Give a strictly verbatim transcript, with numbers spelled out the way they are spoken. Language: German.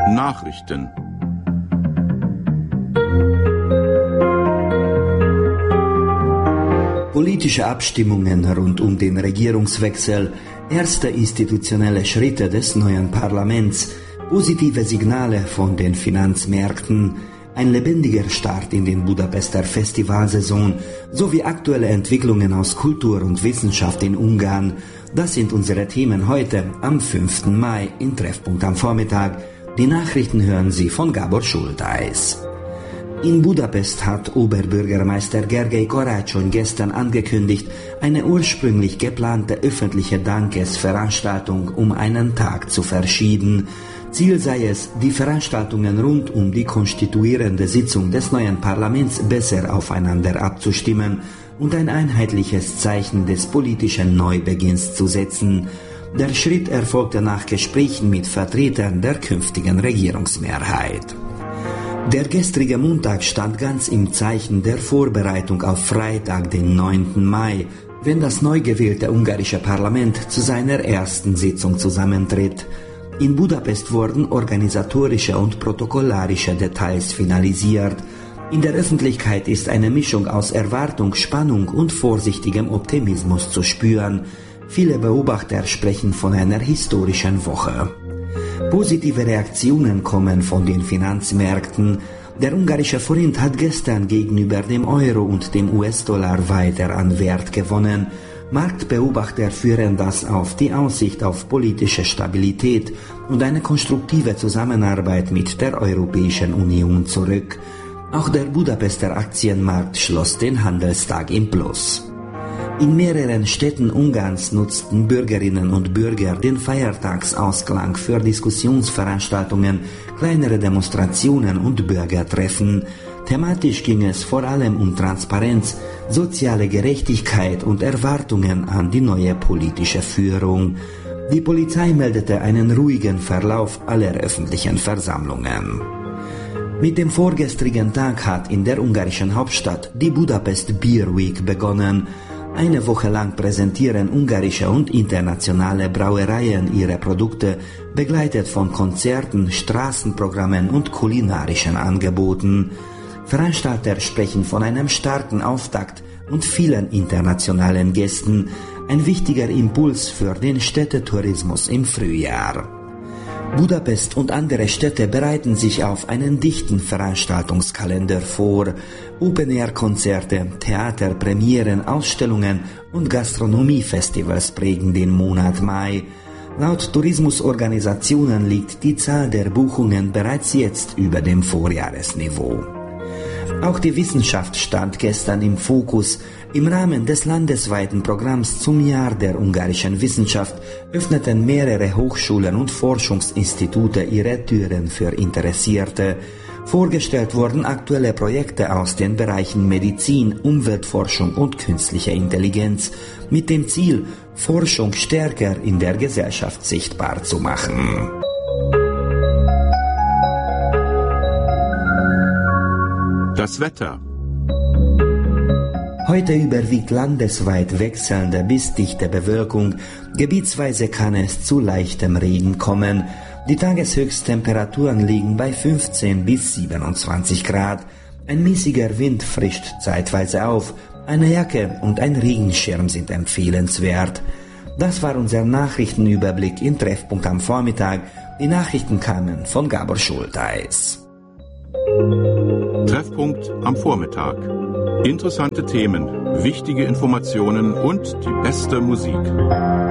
Nachrichten. Politische Abstimmungen rund um den Regierungswechsel, erste institutionelle Schritte des neuen Parlaments, positive Signale von den Finanzmärkten, ein lebendiger Start in den Budapester Festivalsaison sowie aktuelle Entwicklungen aus Kultur und Wissenschaft in Ungarn. Das sind unsere Themen heute am fünften Mai in Treffpunkt am Vormittag. Die Nachrichten hören Sie von Gábor Schultheis. In Budapest hat Oberbürgermeister Gergely Karácsony gestern angekündigt, eine ursprünglich geplante öffentliche Dankesveranstaltung um einen Tag zu verschieben. Ziel sei es, die Veranstaltungen rund um die konstituierende Sitzung des neuen Parlaments besser aufeinander abzustimmen und ein einheitliches Zeichen des politischen Neubeginns zu setzen. Der Schritt erfolgte nach Gesprächen mit Vertretern der künftigen Regierungsmehrheit. Der gestrige Montag stand ganz im Zeichen der Vorbereitung auf Freitag, den neunten Mai, wenn das neu gewählte ungarische Parlament zu seiner ersten Sitzung zusammentritt. In Budapest wurden organisatorische und protokollarische Details finalisiert. In der Öffentlichkeit ist eine Mischung aus Erwartung, Spannung und vorsichtigem Optimismus zu spüren. Viele Beobachter sprechen von einer historischen Woche. Positive Reaktionen kommen von den Finanzmärkten. Der ungarische Forint hat gestern gegenüber dem Euro und dem U S-Dollar weiter an Wert gewonnen. Marktbeobachter führen das auf die Aussicht auf politische Stabilität und eine konstruktive Zusammenarbeit mit der Europäischen Union zurück. Auch der Budapester Aktienmarkt schloss den Handelstag im Plus. In mehreren Städten Ungarns nutzten Bürgerinnen und Bürger den Feiertagsausklang für Diskussionsveranstaltungen, kleinere Demonstrationen und Bürgertreffen. Thematisch ging es vor allem um Transparenz, soziale Gerechtigkeit und Erwartungen an die neue politische Führung. Die Polizei meldete einen ruhigen Verlauf aller öffentlichen Versammlungen. Mit dem vorgestrigen Tag hat in der ungarischen Hauptstadt die Budapest Beer Week begonnen. Eine Woche lang präsentieren ungarische und internationale Brauereien ihre Produkte, begleitet von Konzerten, Straßenprogrammen und kulinarischen Angeboten. Veranstalter sprechen von einem starken Auftakt und vielen internationalen Gästen, ein wichtiger Impuls für den Städtetourismus im Frühjahr. Budapest und andere Städte bereiten sich auf einen dichten Veranstaltungskalender vor. Open-Air-Konzerte, Theaterpremieren, Ausstellungen und Gastronomiefestivals prägen den Monat Mai. Laut Tourismusorganisationen liegt die Zahl der Buchungen bereits jetzt über dem Vorjahresniveau. Auch die Wissenschaft stand gestern im Fokus. Im Rahmen des landesweiten Programms zum Jahr der ungarischen Wissenschaft öffneten mehrere Hochschulen und Forschungsinstitute ihre Türen für Interessierte. Vorgestellt wurden aktuelle Projekte aus den Bereichen Medizin, Umweltforschung und künstliche Intelligenz mit dem Ziel, Forschung stärker in der Gesellschaft sichtbar zu machen. Das Wetter. Heute überwiegt landesweit wechselnde bis dichte Bewölkung. Gebietsweise kann es zu leichtem Regen kommen. Die Tageshöchsttemperaturen liegen bei fünfzehn bis siebenundzwanzig Grad. Ein mäßiger Wind frischt zeitweise auf. Eine Jacke und ein Regenschirm sind empfehlenswert. Das war unser Nachrichtenüberblick in Treffpunkt am Vormittag. Die Nachrichten kamen von Gábor Schultheis. Treffpunkt am Vormittag. Interessante Themen, wichtige Informationen und die beste Musik.